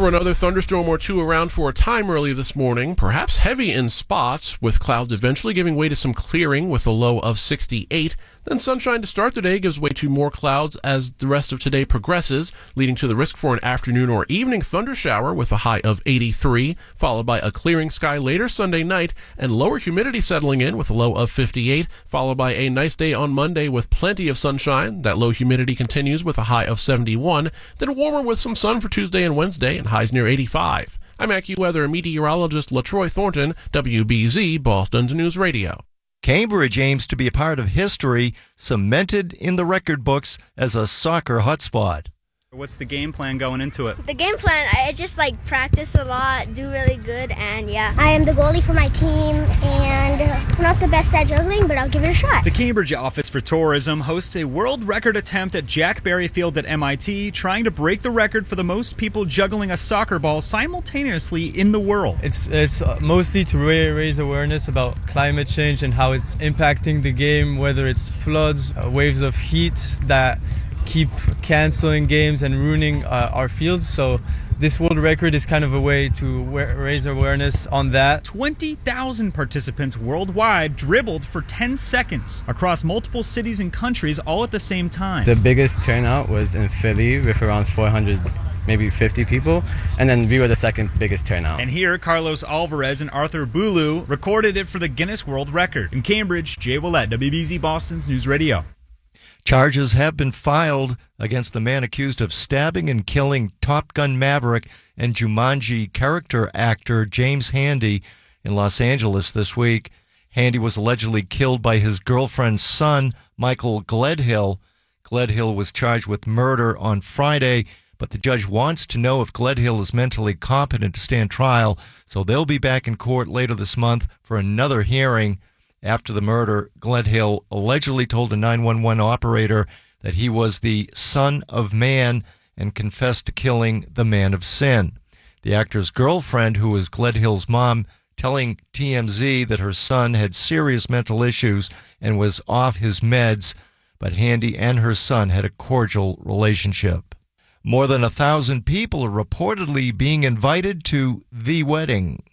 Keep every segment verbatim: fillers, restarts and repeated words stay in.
for another thunderstorm or two around for a time early this morning, perhaps heavy in spots, with clouds eventually giving way to some clearing with a low of sixty-eight. Then sunshine to start the day gives way to more clouds as the rest of today progresses, leading to the risk for an afternoon or evening thundershower with a high of eighty-three, followed by a clearing sky later Sunday night and lower humidity settling in with a low of fifty-eight, followed by a nice day on Monday with plenty of sunshine. That low humidity continues with a high of seventy-one, then warmer with some sun for Tuesday and Wednesday and highs near eighty-five. I'm AccuWeather meteorologist LaTroy Thornton, W B Z Boston's News Radio. Cambridge aims to be a part of history cemented in the record books as a soccer hotspot. What's the game plan going into it? The game plan, I just like practice a lot, do really good, and yeah. I am the goalie for my team, and I'm not the best at juggling, but I'll give it a shot. The Cambridge Office for Tourism hosts a world record attempt at Jack Berry Field at M I T, trying to break the record for the most people juggling a soccer ball simultaneously in the world. It's it's mostly to raise awareness about climate change and how it's impacting the game, whether it's floods, uh, waves of heat that keep canceling games and ruining uh, our fields. So this world record is kind of a way to wa- raise awareness on that. twenty thousand participants worldwide dribbled for ten seconds across multiple cities and countries all at the same time. The biggest turnout was in Philly with around four hundred, maybe fifty people, and then we were the second biggest turnout. And here, Carlos Alvarez and Arthur Boulou recorded it for the Guinness World Record. In Cambridge, Jay Willett, W B Z Boston's News Radio. Charges have been filed against the man accused of stabbing and killing Top Gun Maverick and Jumanji character actor James Handy in Los Angeles this week. Handy was allegedly killed by his girlfriend's son, Michael Gledhill. Gledhill was charged with murder on Friday, but the judge wants to know if Gledhill is mentally competent to stand trial, so they'll be back in court later this month for another hearing. After the murder, Gledhill allegedly told a nine one one operator that he was the son of man and confessed to killing the man of sin. The actor's girlfriend, who is Gledhill's mom, telling T M Z that her son had serious mental issues and was off his meds, but Handy and her son had a cordial relationship. More than a thousand people are reportedly being invited to the wedding.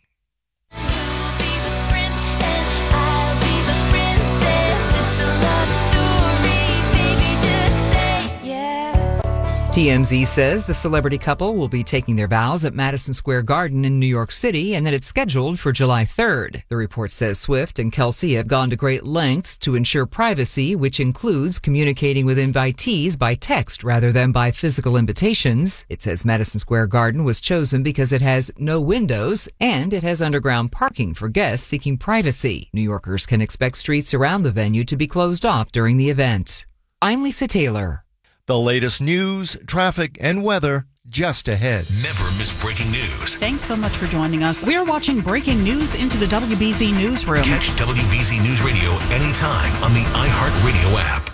T M Z says the celebrity couple will be taking their vows at Madison Square Garden in New York City and that it's scheduled for July third. The report says Swift and Kelsey have gone to great lengths to ensure privacy, which includes communicating with invitees by text rather than by physical invitations. It says Madison Square Garden was chosen because it has no windows and it has underground parking for guests seeking privacy. New Yorkers can expect streets around the venue to be closed off during the event. I'm Lisa Taylor. The latest news, traffic, and weather just ahead. Never miss breaking news. Thanks so much for joining us. We are watching breaking news into the W B Z Newsroom. Catch W B Z News Radio anytime on the iHeartRadio app.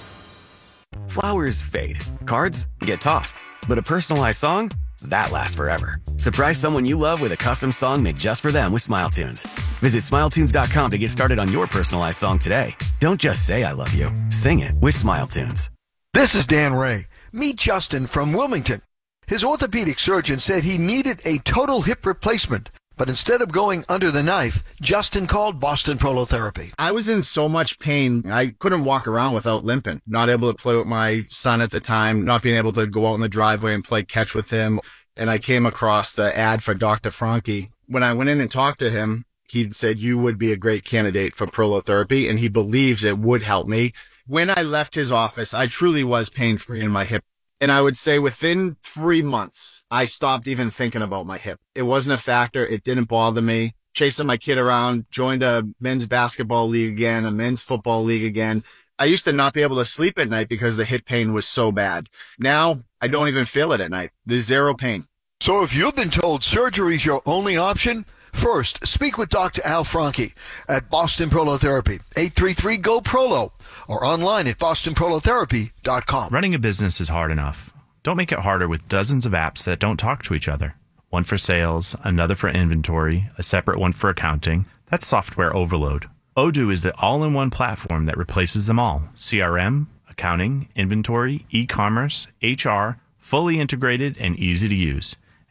Flowers fade. Cards get tossed. But a personalized song? That lasts forever. Surprise someone you love with a custom song made just for them with SmileTunes. Visit Smile Tunes dot com to get started on your personalized song today. Don't just say I love you. Sing it with SmileTunes. This is Dan Ray. Meet Justin from Wilmington. His orthopedic surgeon said he needed a total hip replacement, but instead of going under the knife, Justin called Boston Prolotherapy. I was in so much pain, I couldn't walk around without limping. Not able to play with my son at the time, not being able to go out in the driveway and play catch with him. And I came across the ad for Doctor Franke. When I went in and talked to him, he said, you would be a great candidate for prolotherapy, and he believes it would help me. When I left his office, I truly was pain-free in my hip. And I would say within three months, I stopped even thinking about my hip. It wasn't a factor. It didn't bother me. Chasing my kid around, joined a men's basketball league again, a men's football league again. I used to not be able to sleep at night because the hip pain was so bad. Now, I don't even feel it at night. There's zero pain. So if you've been told surgery is your only option, first, speak with Doctor Al Franke at Boston Prolotherapy, eight three three, G O, P R O L O, or online at boston prolotherapy dot com. Running a business is hard enough. Don't make it harder with dozens of apps that don't talk to each other. One for sales, another for inventory, a separate one for accounting. That's software overload. Odoo is the all-in-one platform that replaces them all. C R M, accounting, inventory, e-commerce, H R, fully integrated and easy to use.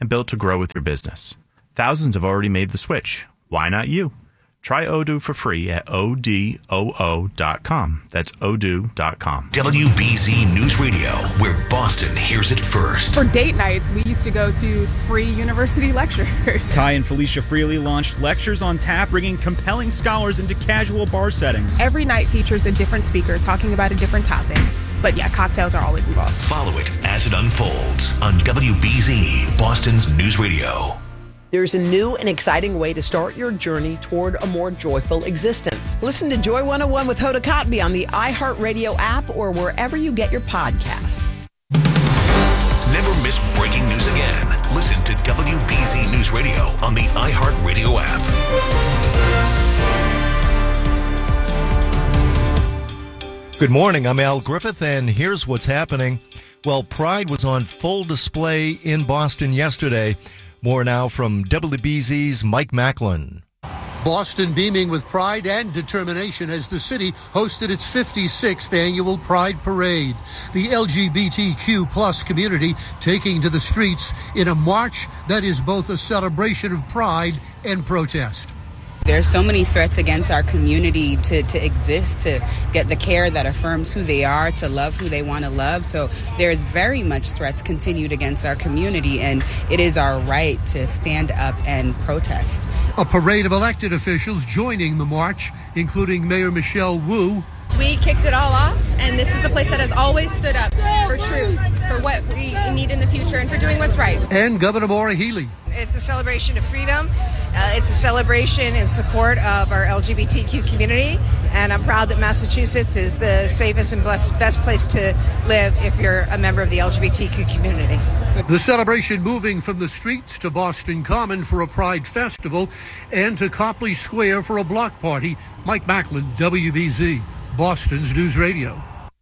and built to grow with your business. Thousands have already made the switch. Why not you? Try Odoo for free at O D O O dot com. That's odoo dot com. W B Z News Radio, where Boston hears it first. For date nights, we used to go to free university lectures. Ty and Felicia Freely launched Lectures on Tap, bringing compelling scholars into casual bar settings. Every night features a different speaker talking about a different topic. But yeah, cocktails are always involved. Follow it as it unfolds on W B Z, Boston's News Radio. There's a new and exciting way to start your journey toward a more joyful existence. Listen to Joy one oh one with Hoda Kotb on the iHeartRadio app or wherever you get your podcasts. Never miss breaking news again. Listen to W B Z News Radio on the iHeartRadio app. Good morning, I'm Al Griffith, and here's what's happening. Well, Pride was on full display in Boston yesterday. More now from W B Z's Mike Macklin. Boston beaming with pride and determination as the city hosted its fifty-sixth annual Pride Parade. The L G B T Q plus community taking to the streets in a march that is both a celebration of pride and protest. There's so many threats against our community to, to exist, to get the care that affirms who they are, to love who they want to love. So there's very much threats continued against our community, and it is our right to stand up and protest. A parade of elected officials joining the march, including Mayor Michelle Wu. We kicked it all off, and this is a place that has always stood up for truth, for what we need in the future, and for doing what's right. And Governor Maura Healey. It's a celebration of freedom. Uh, it's a celebration in support of our L G B T Q community, and I'm proud that Massachusetts is the safest and best, best place to live if you're a member of the L G B T Q community. The celebration moving from the streets to Boston Common for a Pride Festival and to Copley Square for a block party. Mike Macklin, W B Z, Boston's News Radio.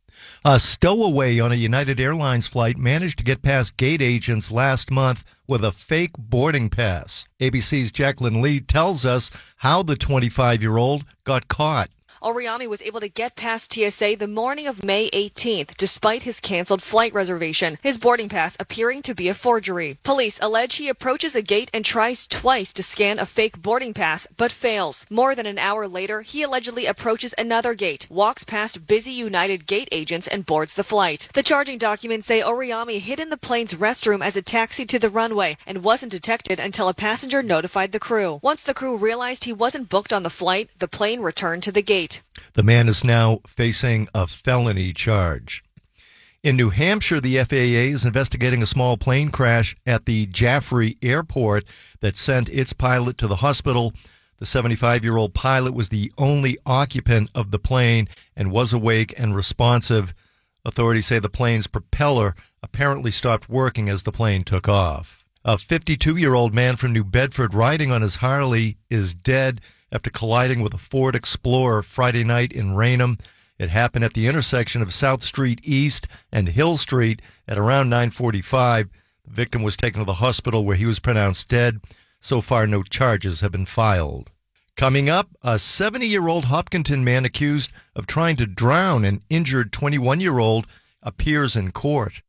A stowaway on a United Airlines flight managed to get past gate agents last month with a fake boarding pass. A B C's Jacqueline Lee tells us how the twenty-five-year-old got caught. Oriani was able to get past T S A the morning of May eighteenth, despite his canceled flight reservation, his boarding pass appearing to be a forgery. Police allege he approaches a gate and tries twice to scan a fake boarding pass, but fails. More than an hour later, he allegedly approaches another gate, walks past busy United gate agents, and boards the flight. The charging documents say Oriani hid in the plane's restroom as it taxied to the runway and wasn't detected until a passenger notified the crew. Once the crew realized he wasn't booked on the flight, the plane returned to the gate. The man is now facing a felony charge. In New Hampshire, the F A A is investigating a small plane crash at the Jaffrey Airport that sent its pilot to the hospital. The seventy-five-year-old pilot was the only occupant of the plane and was awake and responsive. Authorities say the plane's propeller apparently stopped working as the plane took off. A fifty-two-year-old man from New Bedford riding on his Harley is dead after colliding with a Ford Explorer Friday night in Raynham. It happened at the intersection of South Street East and Hill Street at around nine forty-five. The victim was taken to the hospital where he was pronounced dead. So far, no charges have been filed. Coming up, a seventy-year-old Hopkinton man accused of trying to drown an injured twenty-one-year-old appears in court.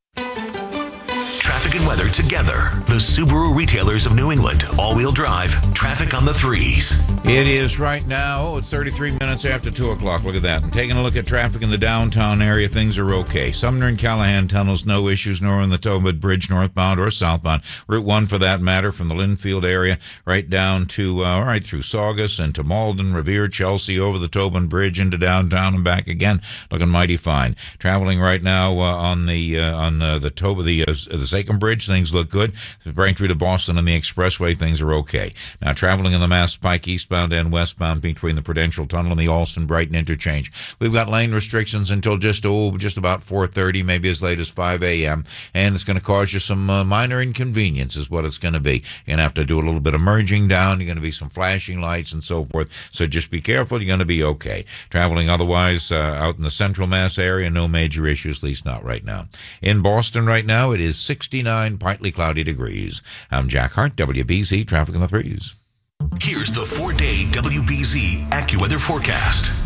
Traffic and weather together. The Subaru retailers of New England. All-wheel drive. Traffic on the threes. It is right now. It's thirty-three minutes after two o'clock. Look at that. And taking a look at traffic in the downtown area, things are okay. Sumner and Callahan tunnels, no issues, nor in the Tobin Bridge, northbound or southbound. Route one, for that matter, from the Linfield area right down to, uh, right through Saugus and to Malden, Revere, Chelsea, over the Tobin Bridge into downtown and back again. Looking mighty fine. Traveling right now uh, on the uh, on uh, the Tobin, the uh, the Sachem Bridge, things look good. Right through to Boston and the Expressway, things are okay. Now, traveling in the Mass Pike eastbound and westbound between the Prudential Tunnel and the Alston-Brighton interchange. We've got lane restrictions until just oh, just about four thirty, maybe as late as five a.m., and it's going to cause you some uh, minor inconvenience is what it's going to be. You're going to have to do a little bit of merging down. You're going to be some flashing lights and so forth, so just be careful. You're going to be okay. Traveling otherwise uh, out in the Central Mass area, no major issues, at least not right now. In Boston right now, it is sixty-nine, partly cloudy degrees. I'm Jack Hart, W B Z Traffic in the Threes. Here's the four-day W B Z AccuWeather forecast.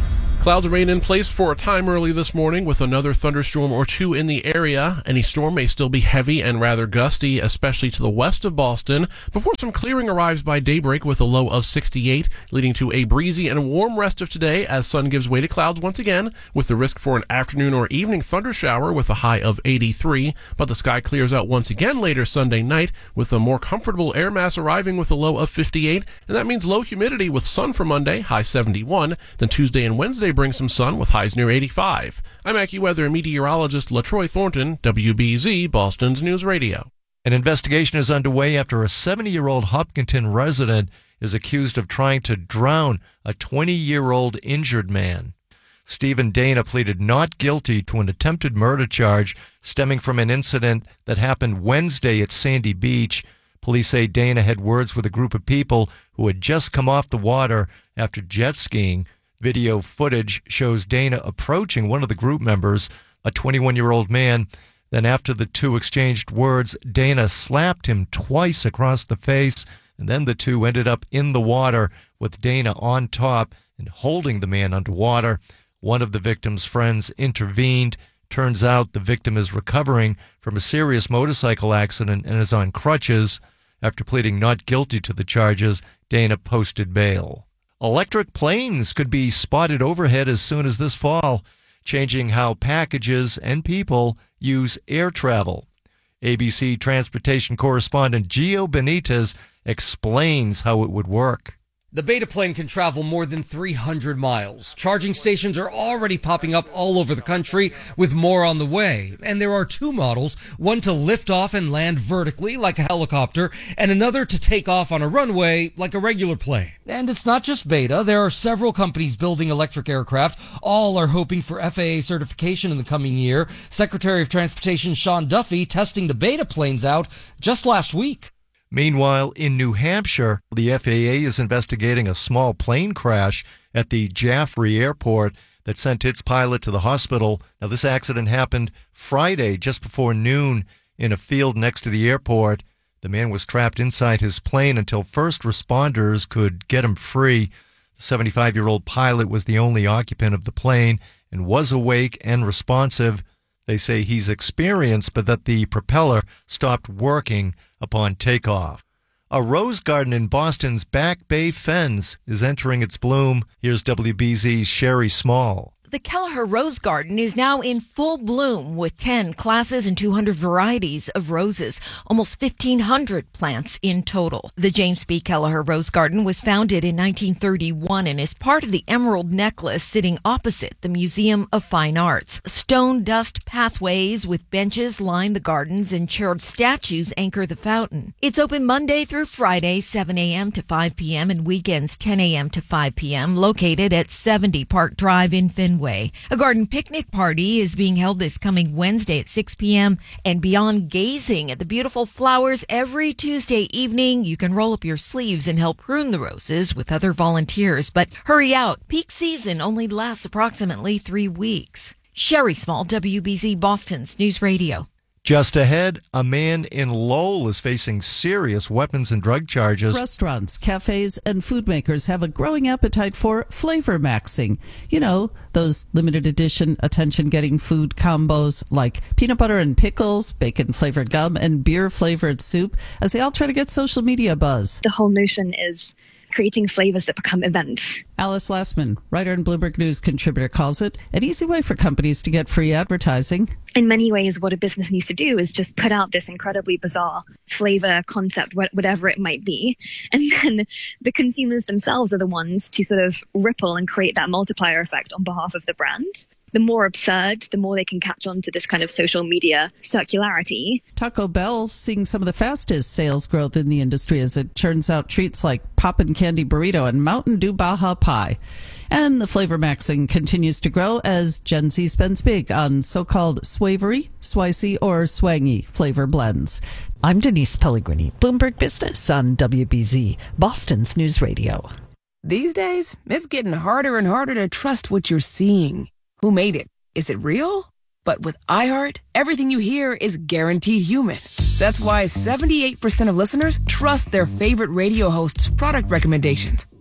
Clouds remain in place for a time early this morning with another thunderstorm or two in the area. Any storm may still be heavy and rather gusty, especially to the west of Boston, before some clearing arrives by daybreak with a low of sixty-eight, leading to a breezy and warm rest of today as sun gives way to clouds once again, with the risk for an afternoon or evening thunder shower with a high of eighty-three. But the sky clears out once again later Sunday night with a more comfortable air mass arriving with a low of fifty-eight, and that means low humidity with sun for Monday, high seventy-one. Then Tuesday and Wednesday bring some sun with highs near eighty-five. I'm AccuWeather meteorologist LaTroy Thornton, W B Z, Boston's News Radio. An investigation is underway after a seventy-year-old Hopkinton resident is accused of trying to drown a twenty-year-old injured man. Stephen Dana pleaded not guilty to an attempted murder charge stemming from an incident that happened Wednesday at Sandy Beach. Police say Dana had words with a group of people who had just come off the water after jet skiing. Video footage shows Dana approaching one of the group members, a twenty-one-year-old man. Then after the two exchanged words, Dana slapped him twice across the face, and then the two ended up in the water with Dana on top and holding the man underwater. One of the victim's friends intervened. Turns out the victim is recovering from a serious motorcycle accident and is on crutches. After pleading not guilty to the charges, Dana posted bail. Electric planes could be spotted overhead as soon as this fall, changing how packages and people use air travel. A B C transportation correspondent Gio Benitez explains how it would work. The Beta plane can travel more than three hundred miles. Charging stations are already popping up all over the country, with more on the way. And there are two models, one to lift off and land vertically like a helicopter, and another to take off on a runway like a regular plane. And it's not just Beta. There are several companies building electric aircraft. All are hoping for F A A certification in the coming year. Secretary of Transportation Sean Duffy testing the Beta planes out just last week. Meanwhile, in New Hampshire, the F A A is investigating a small plane crash at the Jaffrey Airport that sent its pilot to the hospital. Now, this accident happened Friday just before noon in a field next to the airport. The man was trapped inside his plane until first responders could get him free. The seventy-five-year-old pilot was the only occupant of the plane and was awake and responsive. They say he's experienced, but that the propeller stopped working upon takeoff. A rose garden in Boston's Back Bay Fens is entering its bloom. Here's W B Z's Sherry Small. The Kelleher Rose Garden is now in full bloom with ten classes and two hundred varieties of roses, almost fifteen hundred plants in total. The James B. Kelleher Rose Garden was founded in nineteen thirty-one and is part of the Emerald Necklace sitting opposite the Museum of Fine Arts. Stone dust pathways with benches line the gardens and chaired statues anchor the fountain. It's open Monday through Friday, seven a.m. to five p.m. and weekends ten a.m. to five p.m. located at seventy Park Drive in Fenway. A garden picnic party is being held this coming Wednesday at six p.m. and beyond gazing at the beautiful flowers every Tuesday evening, you can roll up your sleeves and help prune the roses with other volunteers. But hurry out. Peak season only lasts approximately three weeks. Sherry Small, W B Z Boston's News Radio. Just ahead, a man in Lowell is facing serious weapons and drug charges. Restaurants, cafes, and food makers have a growing appetite for flavor maxing. You know, those limited edition attention-getting food combos like peanut butter and pickles, bacon-flavored gum, and beer-flavored soup, as they all try to get social media buzz. The whole notion is creating flavors that become events. Alice Lastman, writer and Bloomberg News contributor, calls it an easy way for companies to get free advertising. In many ways, what a business needs to do is just put out this incredibly bizarre flavor concept, whatever it might be. And then the consumers themselves are the ones to sort of ripple and create that multiplier effect on behalf of the brand. The more absurd, the more they can catch on to this kind of social media circularity. Taco Bell seeing some of the fastest sales growth in the industry as it churns out treats like Poppin' Candy Burrito and Mountain Dew Baja Pie. And the flavor maxing continues to grow as Gen Z spends big on so-called swavery, swicy, or swangy flavor blends. I'm Denise Pellegrini, Bloomberg Business on W B Z, Boston's News Radio. These days, it's getting harder and harder to trust what you're seeing. Who made it? Is it real? But with iHeart, everything you hear is guaranteed human. That's why seventy-eight percent of listeners trust their favorite radio host's product recommendations.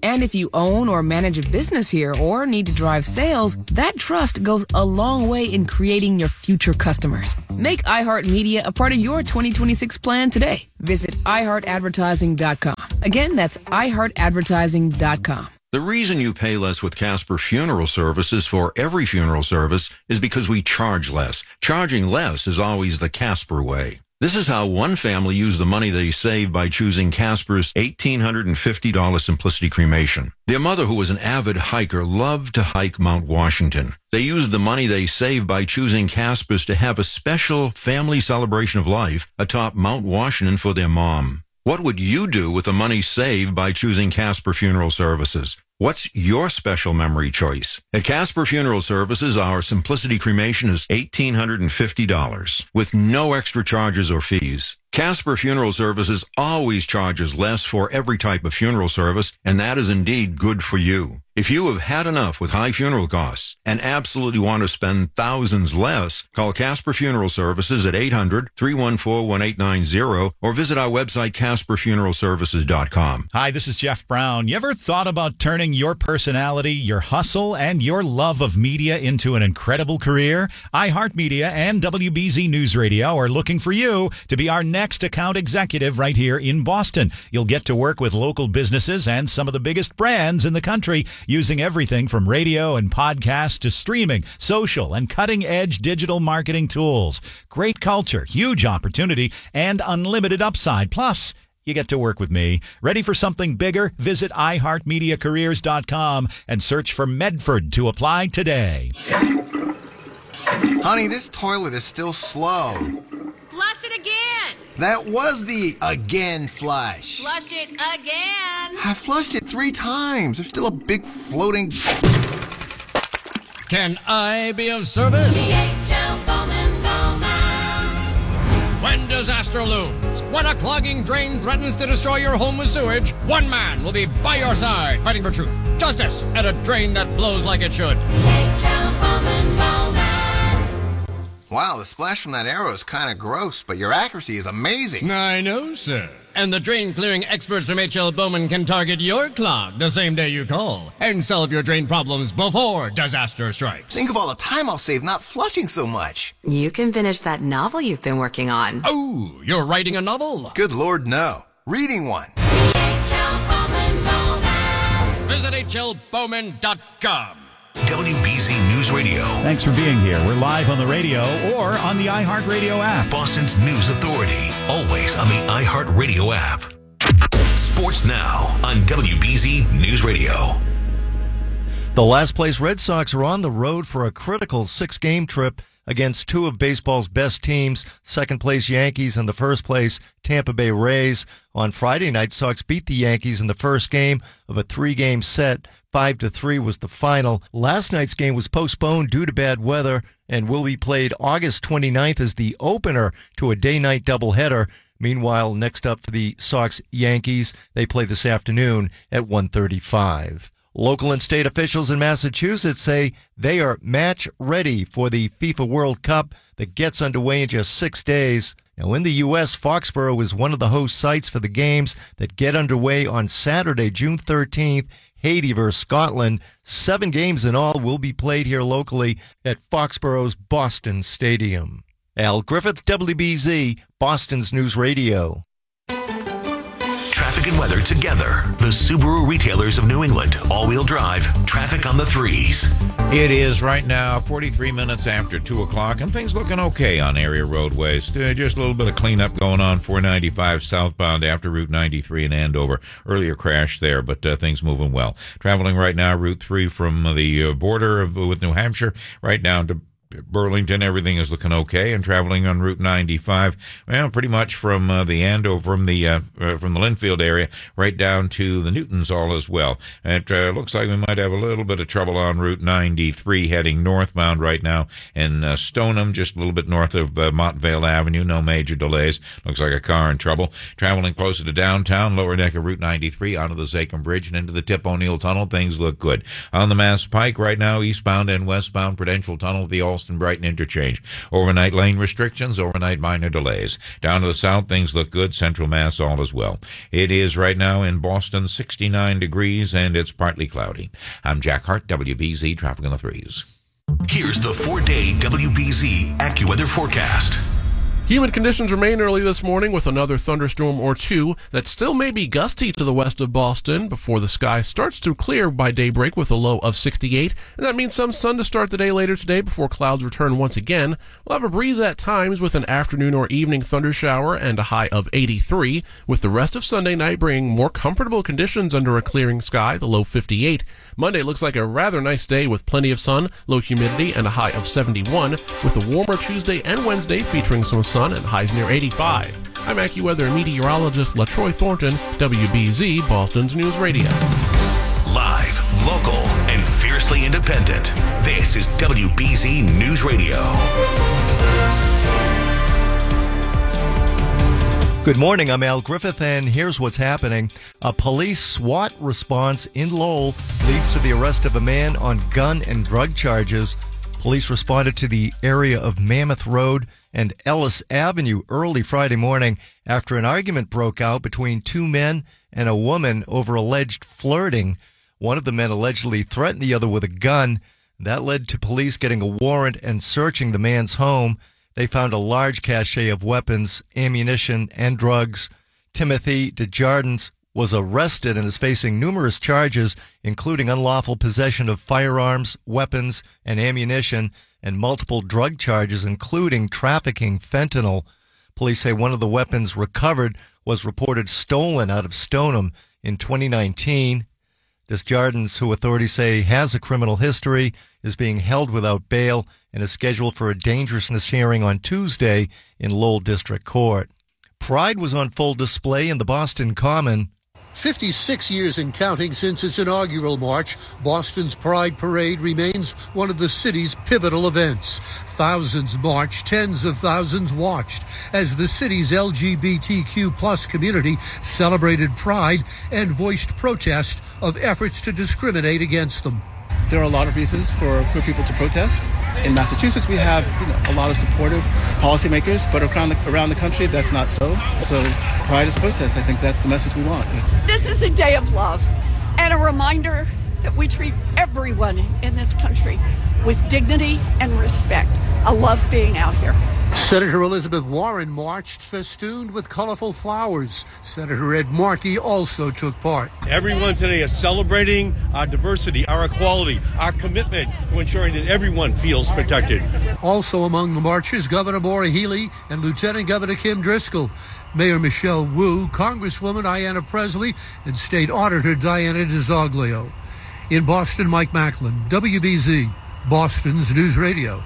And if you own or manage a business here or need to drive sales, that trust goes a long way in creating your future customers. Make iHeartMedia a part of your twenty twenty-six plan today. Visit i heart advertising dot com. Again, that's i heart advertising dot com. The reason you pay less with Casper Funeral Services for every funeral service is because we charge less. Charging less is always the Casper way. This is how one family used the money they saved by choosing Casper's one thousand eight hundred fifty dollars Simplicity Cremation. Their mother, who was an avid hiker, loved to hike Mount Washington. They used the money they saved by choosing Casper's to have a special family celebration of life atop Mount Washington for their mom. What would you do with the money saved by choosing Casper Funeral Services? What's your special memory choice? At Casper Funeral Services, our Simplicity Cremation is one thousand eight hundred fifty dollars with no extra charges or fees. Casper Funeral Services always charges less for every type of funeral service, and that is indeed good for you. If you have had enough with high funeral costs and absolutely want to spend thousands less, call Casper Funeral Services at eight hundred, three one four, one eight nine zero or visit our website, casper funeral services dot com. Hi, this is Jeff Brown. You ever thought about turning your personality, your hustle, and your love of media into an incredible career? iHeartMedia and W B Z News Radio are looking for you to be our next account executive right here in Boston. You'll get to work with local businesses and some of the biggest brands in the country, using everything from radio and podcasts to streaming, social, and cutting-edge digital marketing tools. Great culture, huge opportunity, and unlimited upside. Plus, you get to work with me. Ready for something bigger? Visit i heart media careers dot com and search for Medford to apply today. Honey, this toilet is still slow. Flush it again! That was the again flush. Flush it again! I flushed it three times. There's still a big floating... Can I be of service? D H L Bowman Bowman. When disaster looms, when a clogging drain threatens to destroy your home with sewage, one man will be by your side, fighting for truth, justice, and a drain that flows like it should. D H L Bowman Bowman. Wow, the splash from that arrow is kind of gross, but your accuracy is amazing. I know, sir. And the drain clearing experts from H L Bowman can target your clog the same day you call and solve your drain problems before disaster strikes. Think of all the time I'll save not flushing so much. You can finish that novel you've been working on. Oh, you're writing a novel? Good Lord, no. Reading one. H L Bowman Bowman. Visit H L Bowman dot com. W B Z News Radio. Thanks for being here. We're live on the radio or on the iHeartRadio app. Boston's News Authority. Always on the iHeartRadio app. Sports Now on W B Z News Radio. The last place Red Sox are on the road for a critical six-game trip against two of baseball's best teams, second place Yankees and the first place Tampa Bay Rays. On Friday night, Sox beat the Yankees in the first game of a three-game set. Five to three was the final. Last night's game was postponed due to bad weather and will be played August twenty-ninth as the opener to a day-night doubleheader. Meanwhile, next up for the Sox-Yankees, they play this afternoon at one thirty-five. Local and state officials in Massachusetts say they are match ready for the FIFA World Cup that gets underway in just six days. Now, in the U S, Foxborough is one of the host sites for the games that get underway on Saturday, June thirteenth. Haiti versus Scotland. Seven games in all will be played here locally at Foxborough's Boston Stadium. Al Griffith, W B Z, Boston's News Radio. Traffic and weather together. The Subaru retailers of New England. All-wheel drive. Traffic on the threes. It is right now forty-three minutes after two o'clock, and things looking okay on area roadways. Uh, just a little bit of cleanup going on four ninety-five southbound after Route ninety-three in Andover. Earlier crash there, but uh, things moving well. Traveling right now, Route three from the uh, border of, with New Hampshire right down to Burlington, everything is looking okay, and traveling on Route ninety-five, well, pretty much from uh, the Andover, from the uh, uh, from the Linfield area, right down to the Newtons all as well. It uh, looks like we might have a little bit of trouble on Route ninety-three heading northbound right now in uh, Stoneham, just a little bit north of uh, Montvale Avenue. No major delays. Looks like a car in trouble. Traveling closer to downtown, lower deck of Route ninety-three, onto the Zachem Bridge and into the Tip O'Neill Tunnel. Things look good. On the Mass Pike right now, eastbound and westbound Prudential Tunnel, the All Boston Brighton interchange. Overnight lane restrictions, overnight minor delays. Down to the south, things look good. Central Mass, all as well. It is right now in Boston sixty-nine degrees, and it's partly cloudy. I'm Jack Hart, W B Z Traffic on the Threes. Here's the four-day W B Z AccuWeather forecast. Humid conditions remain early this morning with another thunderstorm or two that still may be gusty to the west of Boston before the sky starts to clear by daybreak with a low of sixty-eight. And that means some sun to start the day later today before clouds return once again. We'll have a breeze at times with an afternoon or evening thunder shower and a high of eighty-three, with the rest of Sunday night bringing more comfortable conditions under a clearing sky, the low fifty-eight. Monday looks like a rather nice day with plenty of sun, low humidity, and a high of seventy-one, with a warmer Tuesday and Wednesday featuring some sun and highs near eighty-five. I'm AccuWeather meteorologist LaTroy Thornton, W B Z Boston's News Radio. Live, local, and fiercely independent. This is W B Z News Radio. Good morning, I'm Al Griffith, and here's what's happening. A police SWAT response in Lowell leads to the arrest of a man on gun and drug charges. Police responded to the area of Mammoth Road and Ellis Avenue early Friday morning after an argument broke out between two men and a woman over alleged flirting. One of the men allegedly threatened the other with a gun. That led to police getting a warrant and searching the man's home. They found a large cache of weapons, ammunition, and drugs. Timothy Desjardins was arrested and is facing numerous charges, including unlawful possession of firearms, weapons, and ammunition, and multiple drug charges, including trafficking fentanyl. Police say one of the weapons recovered was reported stolen out of Stoneham in twenty nineteen. Desjardins, who authorities say has a criminal history, is being held without bail and is scheduled for a dangerousness hearing on Tuesday in Lowell District Court. Pride was on full display in the Boston Common. fifty-six years and counting since its inaugural march, Boston's Pride Parade remains one of the city's pivotal events. Thousands marched, tens of thousands watched as the city's L G B T Q plus community celebrated Pride and voiced protest of efforts to discriminate against them. There are a lot of reasons for queer people to protest. In Massachusetts, we have you know, a lot of supportive policymakers, but around the, around the country, that's not so. So Pride is protest. I think that's the message we want. This is a day of love and a reminder that we treat everyone in this country with dignity and respect. I love being out here. Senator Elizabeth Warren marched festooned with colorful flowers. Senator Ed Markey also took part. Everyone today is celebrating our diversity, our equality, our commitment to ensuring that everyone feels protected. Also among the marchers, Governor Maura Healey and Lieutenant Governor Kim Driscoll, Mayor Michelle Wu, Congresswoman Ayanna Presley, and State Auditor Diana DiZoglio. In Boston, Mike Macklin, W B Z, Boston's News Radio.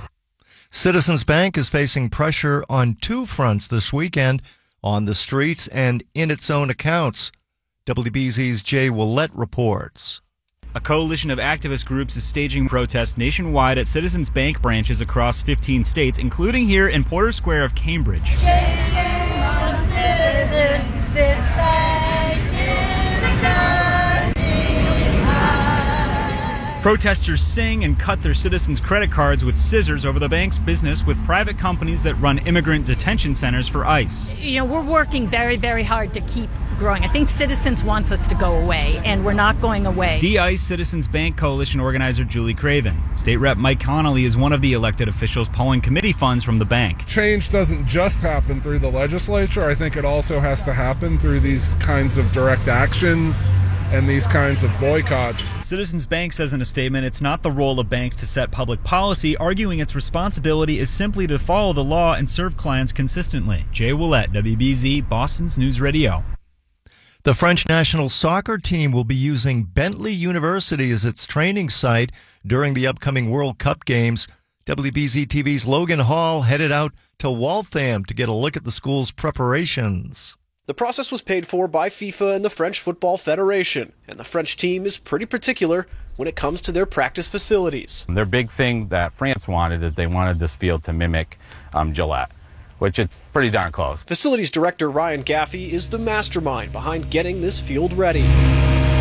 Citizens Bank is facing pressure on two fronts this weekend, on the streets and in its own accounts. W B Z's Jay Willett reports. A coalition of activist groups is staging protests nationwide at Citizens Bank branches across fifteen states, including here in Porter Square of Cambridge. Shame on citizens, this bank is Protesters sing and cut their citizens' credit cards with scissors over the bank's business with private companies that run immigrant detention centers for ICE. You know, we're working very, very hard to keep growing. I think Citizens wants us to go away, and we're not going away. D-ICE Citizens Bank Coalition organizer Julie Craven. State Rep Mike Connolly is one of the elected officials pulling committee funds from the bank. Change doesn't just happen through the legislature. I think it also has to happen through these kinds of direct actions and these kinds of boycotts. Citizens Bank says in a statement it's not the role of banks to set public policy, arguing its responsibility is simply to follow the law and serve clients consistently. Jay Willett, W B Z, Boston's News Radio. The French national soccer team will be using Bentley University as its training site during the upcoming World Cup games. W B Z T V's Logan Hall headed out to Waltham to get a look at the school's preparations. The process was paid for by FIFA and the French Football Federation, and the French team is pretty particular when it comes to their practice facilities. Their big thing that France wanted is they wanted this field to mimic um, Gillette, which it's pretty darn close. Facilities director Ryan Gaffey is the mastermind behind getting this field ready. They've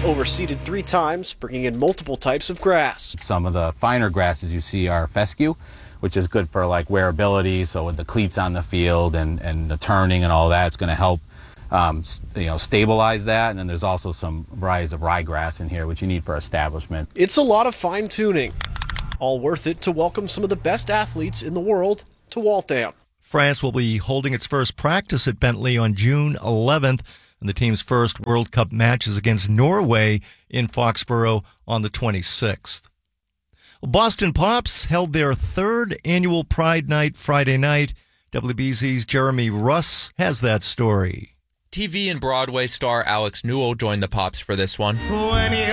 overseeded three times, bringing in multiple types of grass. Some of the finer grasses you see are fescue, which is good for like wearability. So with the cleats on the field and, and the turning and all that, it's going to help um, you know, stabilize that. And then there's also some varieties of ryegrass in here, which you need for establishment. It's a lot of fine tuning. All worth it to welcome some of the best athletes in the world to Waltham. France will be holding its first practice at Bentley on June eleventh, and the team's first World Cup match is against Norway in Foxborough on the twenty-sixth. Boston Pops held their third annual Pride Night Friday night. W B Z's Jeremy Russ has that story. T V and Broadway star Alex Newell joined the Pops for this one. When you're